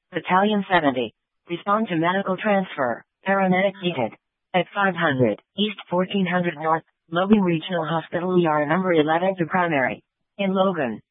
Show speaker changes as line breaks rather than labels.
Battalion 70. Respond to medical transfer. Paramedic needed. At 500 East 1400 North, Logan Regional Hospital ER number 11 to primary. In Logan.